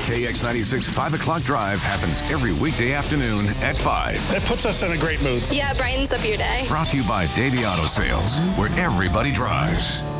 KX96 5 o'clock drive happens every weekday afternoon at 5. That puts us in a great mood. Yeah, brightens up your day. Brought to you by Davey Auto Sales, where everybody drives.